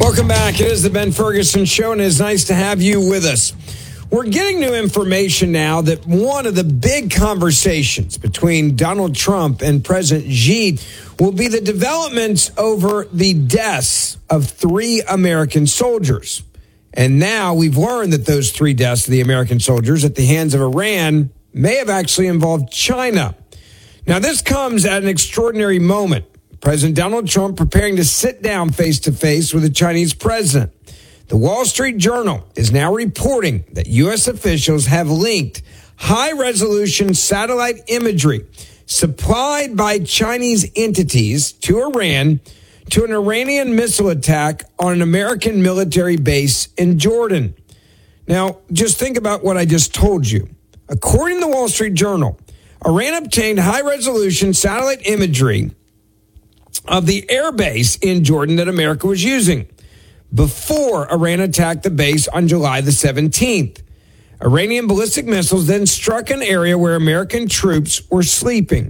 Welcome back. It is the Ben Ferguson Show, and it's nice to have you with us. We're getting new information now that one of the big conversations between Donald Trump and President Xi will be the developments over the deaths of 3 American soldiers. And now we've learned that those 3 deaths of the American soldiers at the hands of Iran may have actually involved China. Now, this comes at an extraordinary moment. President Donald Trump preparing to sit down face-to-face with the Chinese president. The Wall Street Journal is now reporting that U.S. officials have linked high-resolution satellite imagery supplied by Chinese entities to Iran to an Iranian missile attack on an American military base in Jordan. Now, just think about what I just told you. According to the Wall Street Journal, Iran obtained high-resolution satellite imagery of the air base in Jordan that America was using before Iran attacked the base on July the 17th. Iranian ballistic missiles then struck an area where American troops were sleeping.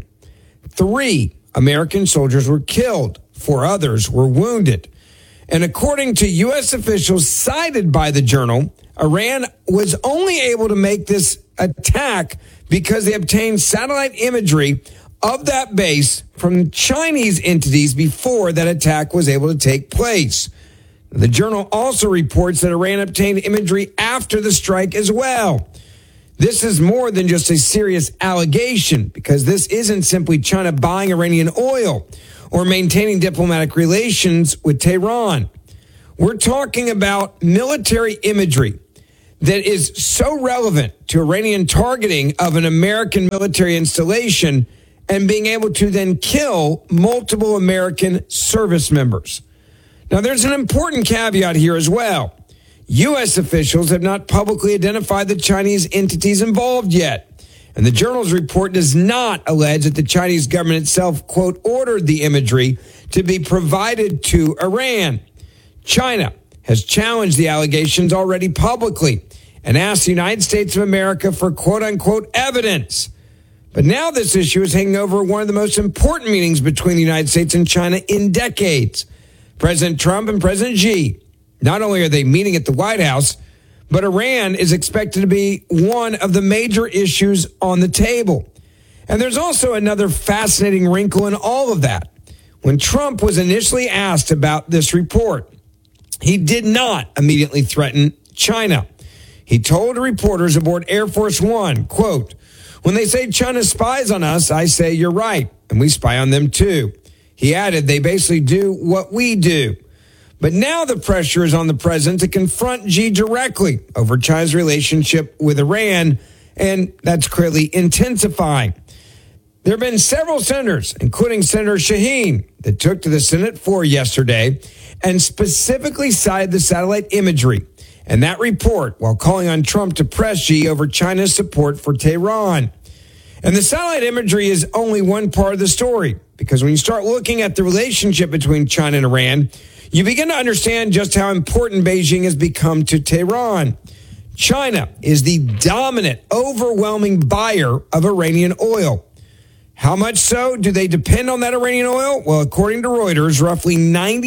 3 American soldiers were killed. 4 others were wounded. And according to U.S. officials cited by the Journal, Iran was only able to make this attack because they obtained satellite imagery of that base from Chinese entities before that attack was able to take place. The Journal also reports that Iran obtained imagery after the strike as well. This is more than just a serious allegation, because this isn't simply China buying Iranian oil or maintaining diplomatic relations with Tehran. We're talking about military imagery that is so relevant to Iranian targeting of an American military installation and being able to then kill multiple American service members. Now, there's an important caveat here as well. U.S. officials have not publicly identified the Chinese entities involved yet. And the Journal's report does not allege that the Chinese government itself, quote, ordered the imagery to be provided to Iran. China has challenged the allegations already publicly and asked the United States of America for, quote unquote, evidence. But now this issue is hanging over one of the most important meetings between the United States and China in decades. President Trump and President Xi, not only are they meeting at the White House, but Iran is expected to be one of the major issues on the table. And there's also another fascinating wrinkle in all of that. When Trump was initially asked about this report, he did not immediately threaten China. He told reporters aboard Air Force One, quote, "When they say China spies on us, I say you're right, and we spy on them too." He added, "They basically do what we do." But now the pressure is on the president to confront Xi directly over China's relationship with Iran, and that's clearly intensifying. There have been several senators, including Senator Shaheen, that took to the Senate floor yesterday and specifically cited the satellite imagery and that report while calling on Trump to press Xi over China's support for Tehran. And the satellite imagery is only one part of the story, because when you start looking at the relationship between China and Iran, you begin to understand just how important Beijing has become to Tehran. China is the dominant, overwhelming buyer of Iranian oil. How much so do they depend on that Iranian oil? Well, according to Reuters, roughly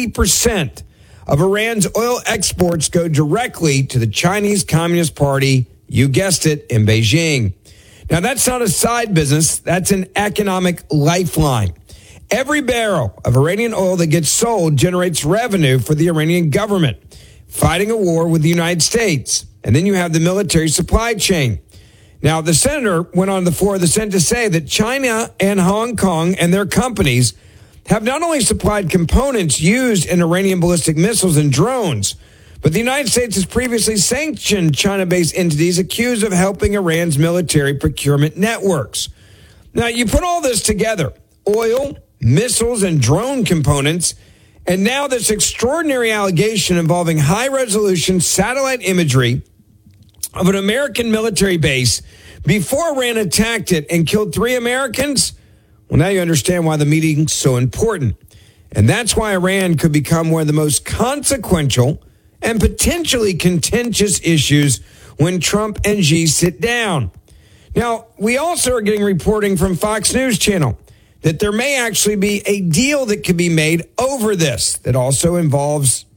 90% of Iran's oil exports go directly to the Chinese Communist Party, you guessed it, in Beijing. Now, that's not a side business. That's an economic lifeline. Every barrel of Iranian oil that gets sold generates revenue for the Iranian government, fighting a war with the United States. And then you have the military supply chain. Now, the senator went on the floor of the Senate to say that China and Hong Kong and their companies have not only supplied components used in Iranian ballistic missiles and drones, but the United States has previously sanctioned China-based entities accused of helping Iran's military procurement networks. Now, you put all this together, oil, missiles, and drone components, and now this extraordinary allegation involving high-resolution satellite imagery of an American military base before Iran attacked it and killed 3 Americans. Well, now you understand why the meeting's so important. And that's why Iran could become one of the most consequential and potentially contentious issues when Trump and Xi sit down. Now, we also are getting reporting from Fox News Channel that there may actually be a deal that could be made over this that also involves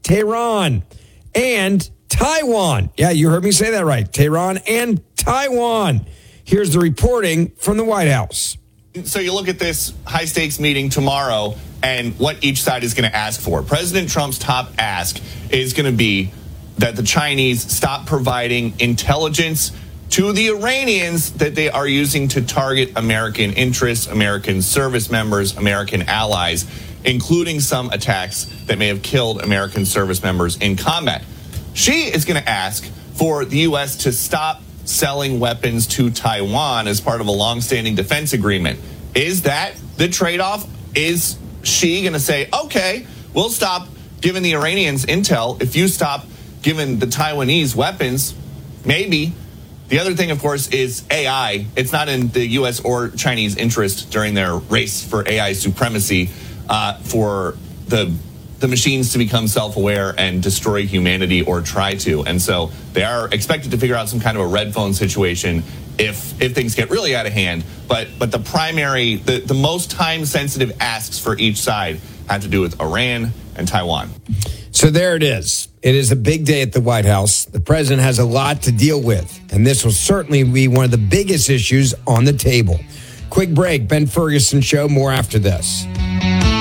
Tehran, and Taiwan. Yeah, you heard me say that right. Tehran and Taiwan. Here's the reporting from the White House. So you look at this high-stakes meeting tomorrow and what each side is going to ask for. President Trump's top ask is going to be that the Chinese stop providing intelligence to the Iranians that they are using to target American interests, American service members, American allies, including some attacks that may have killed American service members in combat. She is going to ask for the U.S. to stop selling weapons to Taiwan as part of a longstanding defense agreement. Is that the trade-off? Is she going to say, okay, we'll stop giving the Iranians intel if you stop giving the Taiwanese weapons? Maybe. The other thing, of course, is AI. It's not in the U.S. or Chinese interest during their race for AI supremacy for the machines to become self-aware and destroy humanity or try to. And so they are expected to figure out some kind of a red phone situation if things get really out of hand. But the primary, the most time-sensitive asks for each side have to do with Iran and Taiwan. So there it is. It is a big day at the White House. The president has a lot to deal with, and this will certainly be one of the biggest issues on the table. Quick break. Ben Ferguson Show. More after this.